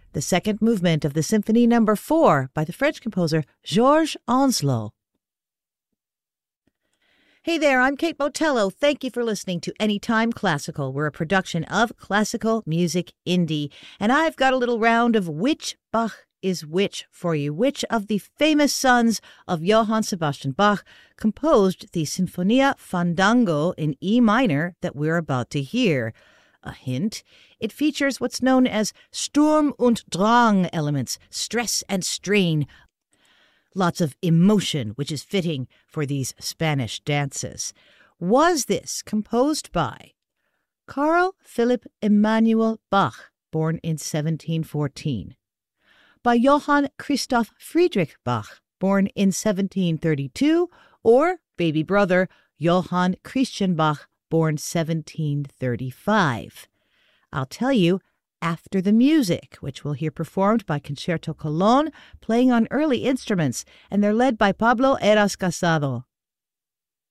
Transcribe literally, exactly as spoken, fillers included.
the second movement of the Symphony Number four by the French composer Georges Onslow. Hey there, I'm Kate Botello. Thank you for listening to Anytime Classical. We're a production of Classical Music Indie, and I've got a little round of which Bach is which for you. Which of the famous sons of Johann Sebastian Bach composed the Sinfonia Fandango in E minor that we're about to hear? A hint, it features what's known as Sturm und Drang elements, stress and strain. Lots of emotion, which is fitting for these Spanish dances. Was this composed by Carl Philipp Emanuel Bach, born in seventeen fourteen, by Johann Christoph Friedrich Bach, born in seventeen thirty-two, or baby brother Johann Christian Bach, born seventeen thirty-five? I'll tell you after the music, which we'll hear performed by Concerto Cologne, playing on early instruments, and they're led by Pablo Eras Casado.